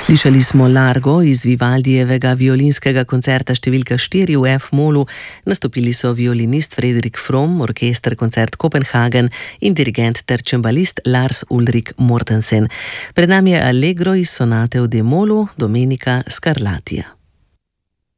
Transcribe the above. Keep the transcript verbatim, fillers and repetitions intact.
Slišali smo Largo iz Vivaldijevega violinskega koncerta številka štiri v F-molu. Nastopili so violinist Frederik From, orkester Koncert Kopenhagen in dirigent ter čembalist Lars Ulrik Mortensen. Pred nami je Allegro iz sonate v D-molu Domenica Scarlatija.